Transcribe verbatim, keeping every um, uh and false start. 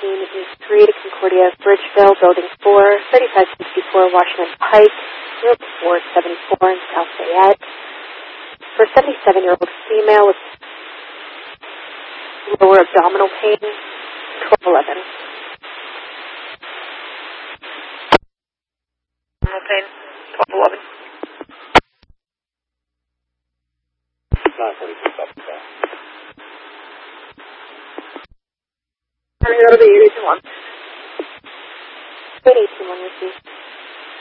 fourteen East three to Concordia, Bridgeville, Building four, thirty-five sixty-four Washington Pike, room four seventy-four in South Fayette. For a seventy-seven-year-old female with lower abdominal pain, twelve eleven. Abdominal pain, twelve eleven. nine forty-two South Fayette. I'm going to go to the eight eight two one. eight eight two one received.